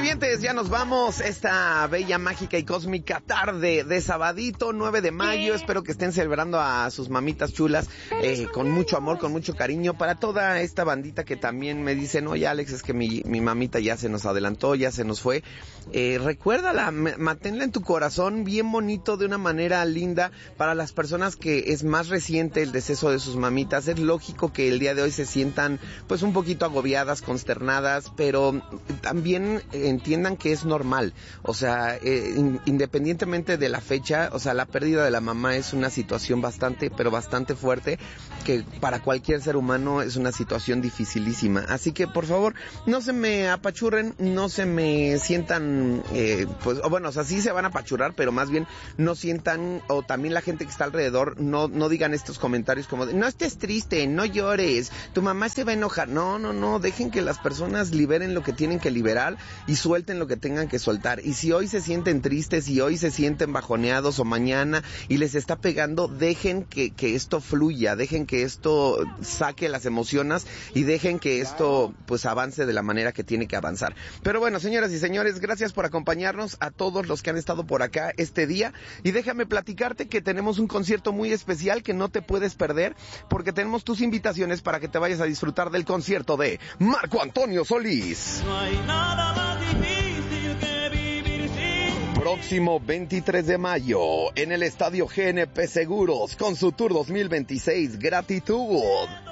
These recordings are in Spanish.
Cuentavientes, ya nos vamos esta bella, mágica y cósmica tarde de sabadito, 9 de mayo. Espero que estén celebrando a sus mamitas chulas con mucho amor, con mucho cariño. Para toda esta bandita que también me dicen, oye Alex, es que mi mamita ya se nos adelantó, ya se nos fue. Recuérdala, manténla en tu corazón bien bonito, de una manera linda. Para las personas que es más reciente el deceso de sus mamitas, es lógico que el día de hoy se sientan pues un poquito agobiadas, consternadas, pero también entiendan que es normal. O sea, independientemente de la fecha, o sea, la pérdida de la mamá es una situación bastante, pero bastante fuerte, que para cualquier ser humano es una situación dificilísima. Así que, por favor, no se me apachurren, no se me sientan, pues, bueno, o sea, sí se van a apachurrar, pero más bien no sientan, o también la gente que está alrededor, no digan estos comentarios como de, no estés triste, no llores, tu mamá se va a enojar. No, dejen que las personas liberen lo que tienen que liberar y suelten lo que tengan que soltar. Y si hoy se sienten tristes, y hoy se sienten bajoneados, o mañana y les está pegando, dejen que esto fluya, dejen que esto saque las emociones y dejen que esto pues avance de la manera que tiene que avanzar. Pero bueno, señoras y señores, gracias por acompañarnos, a todos los que han estado por acá este día, y déjame platicarte que tenemos un concierto muy especial que no te puedes perder, porque tenemos tus invitaciones para que te vayas a disfrutar del concierto de Marco Antonio Solís. No hay nada más difícil que vivir sin Próximo 23 de mayo en el Estadio GNP Seguros con su Tour 2026 Gratitud.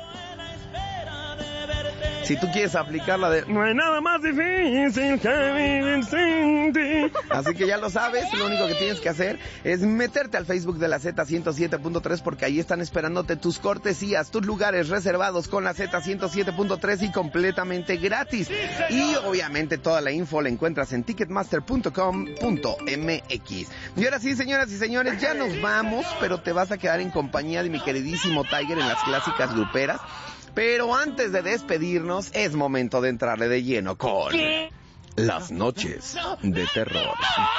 Si tú quieres aplicar la de no hay nada más difícil que vivir sin ti. Así que ya lo sabes, lo único que tienes que hacer es meterte al Facebook de la Z107.3, porque ahí están esperándote tus cortesías, tus lugares reservados con la Z107.3 y completamente gratis. Y obviamente toda la info la encuentras en ticketmaster.com.mx. Y ahora sí, señoras y señores, ya nos vamos, pero te vas a quedar en compañía de mi queridísimo Tiger en las clásicas gruperas. Pero antes de despedirnos, es momento de entrarle de lleno con las noches de terror.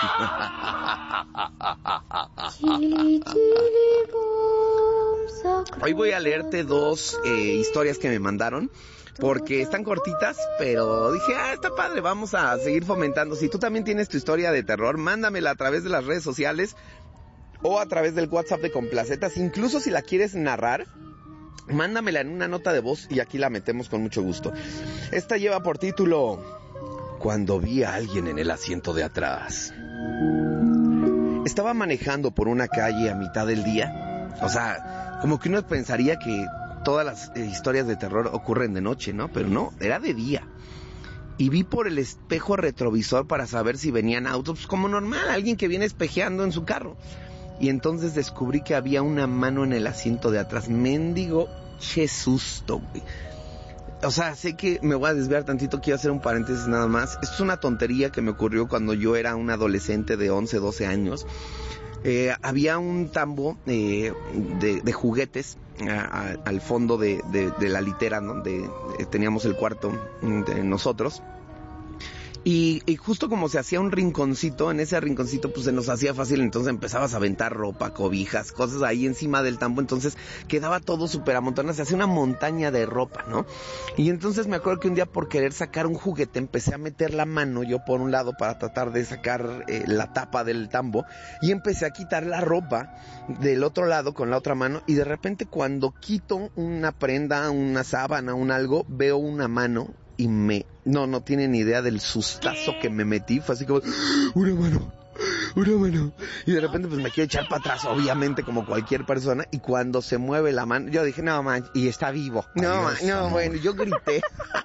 Hoy voy a leerte dos historias que me mandaron, porque están cortitas, pero dije, está padre, vamos a seguir fomentando. Si tú también tienes tu historia de terror, mándamela a través de las redes sociales o a través del WhatsApp de Complacetas. Incluso si la quieres narrar, mándamela en una nota de voz y aquí la metemos con mucho gusto. Esta lleva por título Cuando vi a alguien en el asiento de atrás. Estaba manejando por una calle a mitad del día. O sea, como que uno pensaría que todas las historias de terror ocurren de noche, ¿no? Pero no, era de día. Y vi por el espejo retrovisor para saber si venían autos, pues como normal, alguien que viene espejeando en su carro. Y entonces descubrí que había una mano en el asiento de atrás. Mendigo, che susto, güey. O sea, sé que me voy a desviar tantito, quiero hacer un paréntesis nada más. Esto es una tontería que me ocurrió cuando yo era un adolescente de 11, 12 años. Había un tambo de juguetes al fondo de la litera donde teníamos el cuarto de nosotros. Y justo como se hacía un rinconcito, en ese rinconcito pues se nos hacía fácil, entonces empezabas a aventar ropa, cobijas, cosas ahí encima del tambo, entonces quedaba todo súper amontonado, se hacía una montaña de ropa, ¿no? Y entonces me acuerdo que un día, por querer sacar un juguete, empecé a meter la mano yo por un lado para tratar de sacar la tapa del tambo, y empecé a quitar la ropa del otro lado con la otra mano, y de repente cuando quito una prenda, una sábana, un algo, veo una mano. Y no tienen idea del sustazo que me metí. Fue así como, una mano. Y de repente pues me quiero echar para atrás, obviamente, como cualquier persona. Y cuando se mueve la mano, yo dije, no man, y está vivo. No, bueno, yo grité.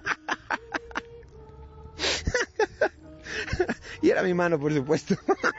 Y era mi mano, por supuesto.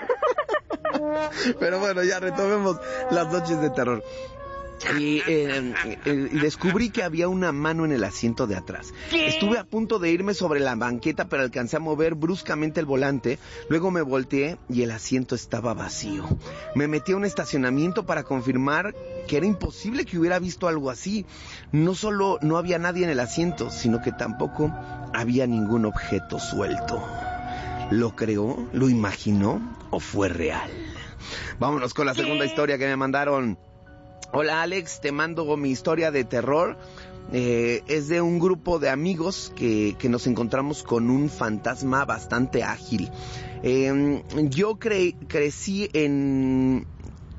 Pero bueno, ya retomemos las noches de terror. Y descubrí que había una mano en el asiento de atrás. Estuve a punto de irme sobre la banqueta, pero alcancé a mover bruscamente el volante. Luego me volteé y el asiento estaba vacío. Me metí a un estacionamiento para confirmar que era imposible que hubiera visto algo así. No solo no había nadie en el asiento, sino que tampoco había ningún objeto suelto. ¿Lo creó? ¿Lo imaginó? ¿O fue real? Vámonos con la segunda historia que me mandaron. Hola Alex, te mando mi historia de terror. Es de un grupo de amigos que nos encontramos con un fantasma bastante ágil. Yo crecí en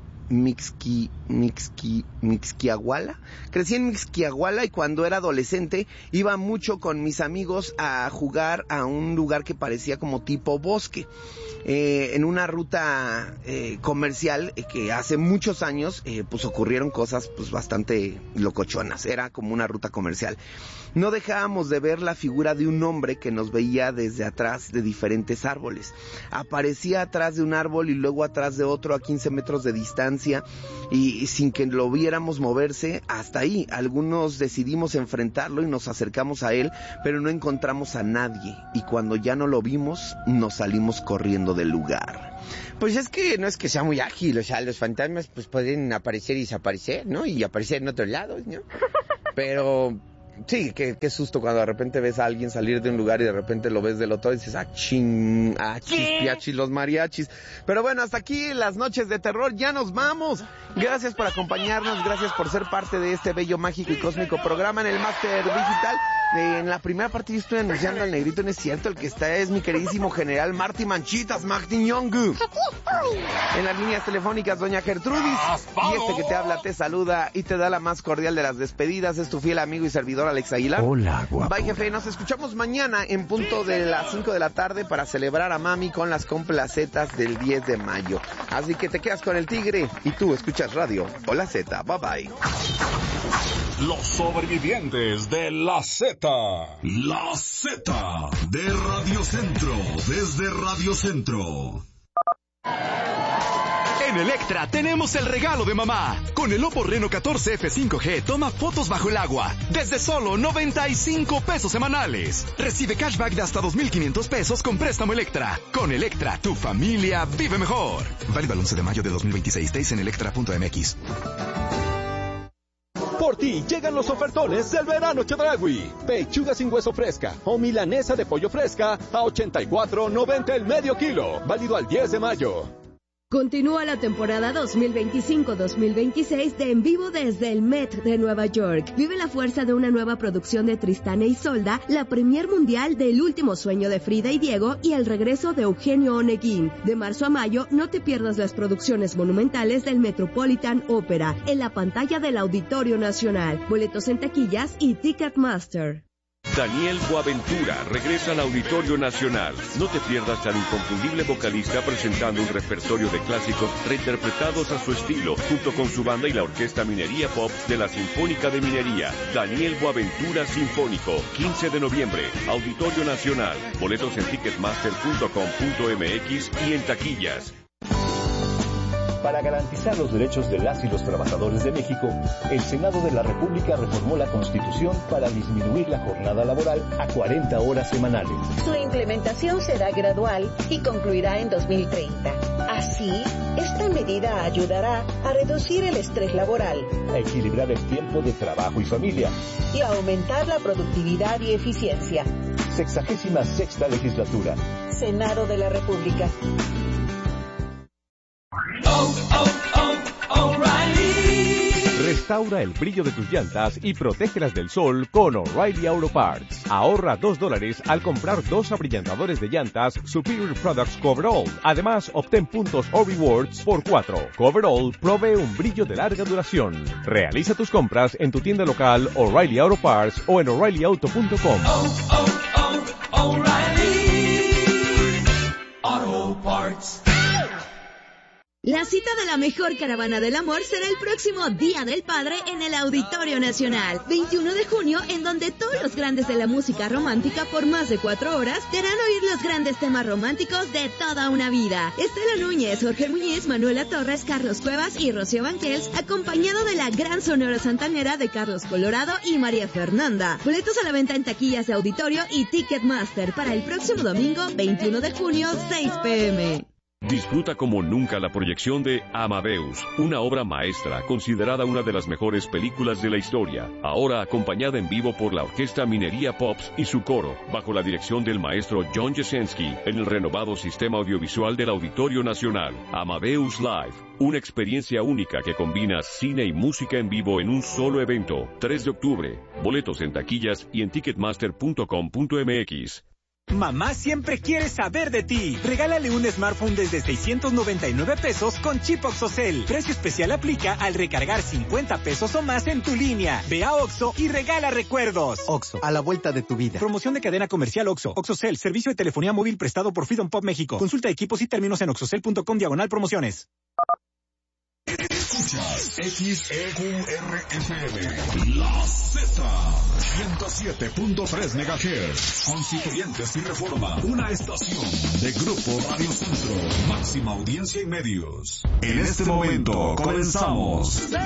Mixquiahuala. Crecí en Mixquiahuala y cuando era adolescente iba mucho con mis amigos a jugar a un lugar que parecía como tipo bosque. En una ruta comercial que hace muchos años pues ocurrieron cosas pues bastante locochonas. Era como una ruta comercial. No dejábamos de ver la figura de un hombre que nos veía desde atrás de diferentes árboles. Aparecía atrás de un árbol y luego atrás de otro a 15 metros de distancia y sin que lo viéramos moverse hasta ahí. Algunos decidimos enfrentarlo y nos acercamos a él, pero no encontramos a nadie. Y cuando ya no lo vimos, nos salimos corriendo del lugar. Pues es que no es que sea muy ágil, o sea, los fantasmas pues pueden aparecer y desaparecer, ¿no? Y aparecer en otros lados, ¿no? Pero sí, qué susto cuando de repente ves a alguien salir de un lugar y de repente lo ves del otro y dices, chispiachis, los mariachis. Pero bueno, hasta aquí las noches de terror, ya nos vamos. Gracias por acompañarnos, gracias por ser parte de este bello, mágico y cósmico programa en el Máster Digital. En la primera parte yo estoy anunciando al negrito, no es cierto, el que está es mi queridísimo general Marty Manchitas, Martin Young. En las líneas telefónicas, doña Gertrudis. Y este que te habla te saluda y te da la más cordial de las despedidas, es tu fiel amigo y servidor Alex Aguilar. Hola, guapo. Bye, jefe, nos escuchamos mañana en punto de las 5 de la tarde para celebrar a Mami con las complacetas del 10 de mayo. Así que te quedas con el tigre y tú escuchas radio. Hola Z, bye bye. Los sobrevivientes de la Z. La Z de Radio Centro, desde Radio Centro. En Electra tenemos el regalo de mamá. Con el Oppo Reno 14 F5G toma fotos bajo el agua desde solo 95 pesos semanales. Recibe cashback de hasta 2,500 pesos con préstamo Electra. Con Electra, tu familia vive mejor. Válido al 11 de mayo de 2026. Days en electra.mx. Por ti llegan los ofertones del verano Chedraui. Pechuga sin hueso fresca o milanesa de pollo fresca a $84.90 el medio kilo. Válido al 10 de mayo. Continúa la temporada 2025-2026 de En Vivo desde el Met de Nueva York. Vive la fuerza de una nueva producción de Tristán e Isolda, la premier mundial del Último Sueño de Frida y Diego y el regreso de Eugenio Oneguín. De marzo a mayo, no te pierdas las producciones monumentales del Metropolitan Opera en la pantalla del Auditorio Nacional. Boletos en taquillas y Ticketmaster. Daniel Boaventura regresa al Auditorio Nacional. No te pierdas al inconfundible vocalista presentando un repertorio de clásicos reinterpretados a su estilo, junto con su banda y la Orquesta Minería Pop de la Sinfónica de Minería. Daniel Boaventura Sinfónico, 15 de noviembre, Auditorio Nacional. Boletos en ticketmaster.com.mx y en taquillas. Para garantizar los derechos de las y los trabajadores de México, el Senado de la República reformó la Constitución para disminuir la jornada laboral a 40 horas semanales. Su implementación será gradual y concluirá en 2030. Así, esta medida ayudará a reducir el estrés laboral, a equilibrar el tiempo de trabajo y familia y a aumentar la productividad y eficiencia. 66ª legislatura. Senado de la República. Restaura el brillo de tus llantas y protégelas del sol con O'Reilly Auto Parts. Ahorra $2 al comprar 2 abrillantadores de llantas Superior Products Coverall. Además, obtén puntos o rewards por 4. Coverall provee un brillo de larga duración. Realiza tus compras en tu tienda local O'Reilly Auto Parts o en O'ReillyAuto.com. O'Reilly Auto Parts. La cita de la mejor caravana del amor será el próximo Día del Padre en el Auditorio Nacional, 21 de junio, en donde todos los grandes de la música romántica por más de 4 horas te harán oír los grandes temas románticos de toda una vida. Estela Núñez, Jorge Muñiz, Manuela Torres, Carlos Cuevas y Rocío Banquels, acompañado de la gran sonora santanera de Carlos Colorado y María Fernanda. Boletos a la venta en taquillas de Auditorio y Ticketmaster para el próximo domingo, 21 de junio, 6 p.m. Disfruta como nunca la proyección de Amadeus, una obra maestra considerada una de las mejores películas de la historia, ahora acompañada en vivo por la Orquesta Minería Pops y su coro, bajo la dirección del maestro John Jasenski, en el renovado sistema audiovisual del Auditorio Nacional. Amadeus Live, una experiencia única que combina cine y música en vivo en un solo evento. 3 de octubre, boletos en taquillas y en ticketmaster.com.mx. Mamá siempre quiere saber de ti. Regálale un smartphone desde 699 pesos con chip OXXOCEL. Precio especial aplica al recargar 50 pesos o más en tu línea. Ve a OXXO y regala recuerdos. OXXO, a la vuelta de tu vida. Promoción de cadena comercial OXXO. OXXOCEL, servicio de telefonía móvil prestado por Freedom Pop México. Consulta equipos y términos en oxxocel.com/promociones. Escuchas XEQRFM, La Z, 107.3 MHz, Constituyentes y Reforma, una estación de Grupo Radio Centro, máxima audiencia y medios. En este momento comenzamos